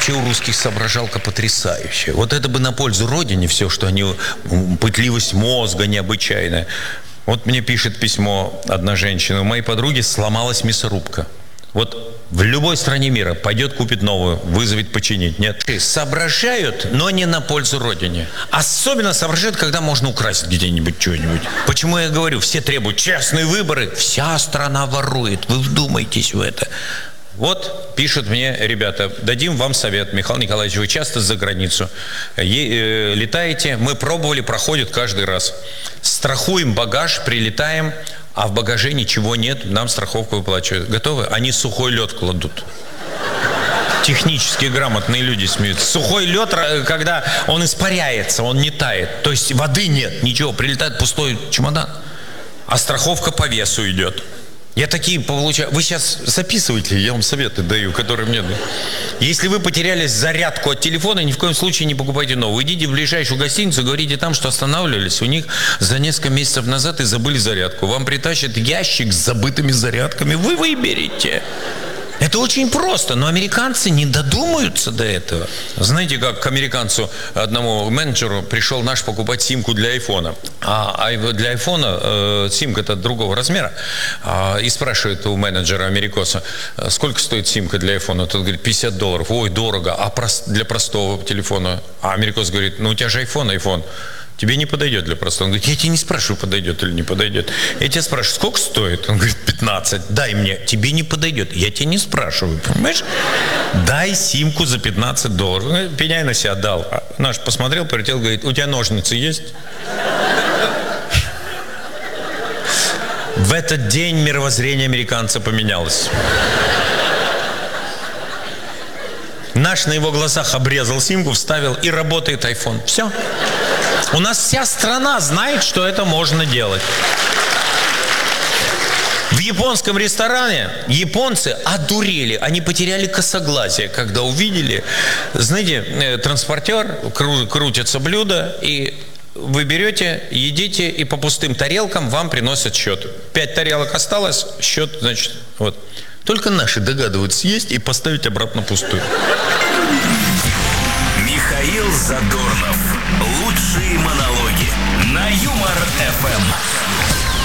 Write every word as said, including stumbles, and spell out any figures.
вообще у русских соображалка потрясающая. Вот это бы на пользу Родине все, что они... Пытливость мозга необычайная. Вот мне пишет письмо одна женщина. У моей подруги сломалась мясорубка. Вот в любой стране мира пойдет, купит новую, вызовет починить. Нет. Соображают, но не на пользу Родине. Особенно соображают, когда можно украсть где-нибудь что-нибудь. Почему я говорю, все требуют честные выборы. Вся страна ворует. Вы вдумайтесь в это. Вот пишут мне ребята, дадим вам совет, Михаил Николаевич, вы часто за границу е- э, летаете, мы пробовали, проходит каждый раз. Страхуем багаж, прилетаем, а в багаже ничего нет, нам страховку выплачивают. Готовы? Они сухой лед кладут. Технически грамотные люди смеются. Сухой лед, когда он испаряется, он не тает. То есть воды нет, ничего, прилетает пустой чемодан, а страховка по весу идет. Я такие получаю. Вы сейчас записывайте, я вам советы даю, которые мне дают. Если вы потеряли зарядку от телефона, ни в коем случае не покупайте новую. Идите в ближайшую гостиницу, говорите там, что останавливались у них за несколько месяцев назад и забыли зарядку. Вам притащат ящик с забытыми зарядками. Вы выберете. Это очень просто, но американцы не додумаются до этого. Знаете, как к американцу, одному менеджеру, пришел наш покупать симку для айфона. А для айфона э, симка-то другого размера. А, и спрашивает у менеджера америкоса, сколько стоит симка для айфона? Тот говорит, пятьдесят долларов. Ой, дорого. А для простого телефона? А америкос говорит, ну у тебя же айфон, айфон. Тебе не подойдет для простого. Он говорит, я тебя не спрашиваю, подойдет или не подойдет. Я тебя спрашиваю, сколько стоит? Он говорит, пятнадцать. Дай мне. Тебе не подойдет. Я тебя не спрашиваю, понимаешь? Дай симку за пятнадцать долларов. Пеняй на себя дал. А наш посмотрел, полетел, говорит, у тебя ножницы есть? В этот день мировоззрение американца поменялось. Наш на его глазах обрезал симку, вставил, и работает айфон. Все. У нас вся страна знает, что это можно делать. В японском ресторане японцы одурели. Они потеряли косоглазие, когда увидели, знаете, транспортер, кру- крутится блюдо, и вы берете, едите, и по пустым тарелкам вам приносят счет. Пять тарелок осталось, счет, значит, вот. Только наши догадываются съесть и поставить обратно пустую. Михаил Задорнов. Лучшие монологи на Юмор эф эм.